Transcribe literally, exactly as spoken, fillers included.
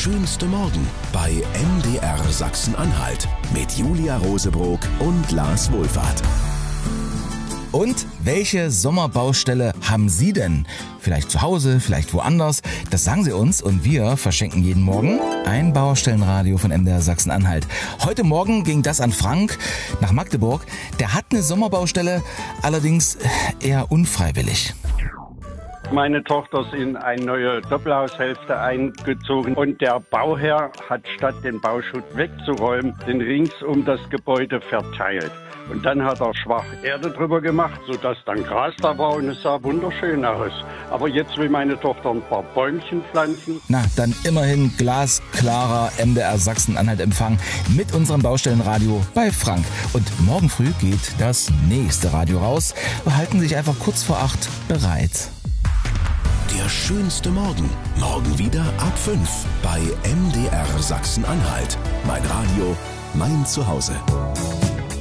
schönste Morgen bei M D R Sachsen-Anhalt mit Julia Rosebrock und Lars Wohlfahrt. Und welche Sommerbaustelle haben Sie denn? Vielleicht zu Hause, vielleicht woanders? Das sagen Sie uns und wir verschenken jeden Morgen ein Baustellenradio von M D R Sachsen-Anhalt. Heute Morgen ging das an Frank nach Magdeburg. Der hat eine Sommerbaustelle, allerdings eher unfreiwillig. Meine Tochter ist in eine neue Doppelhaushälfte eingezogen und der Bauherr hat statt den Bauschutt wegzuräumen, den rings um das Gebäude verteilt. Und dann hat er schwach Erde drüber gemacht, sodass dann Gras da war und es sah wunderschön aus. Aber jetzt will meine Tochter ein paar Bäumchen pflanzen. Na, dann immerhin glasklarer M D R Sachsen-Anhalt-Empfang mit unserem Baustellenradio bei Frank. Und morgen früh geht das nächste Radio raus. Halten Sie sich einfach kurz vor acht bereit. Der schönste Morgen. Morgen wieder ab fünf bei M D R Sachsen-Anhalt. Mein Radio, mein Zuhause.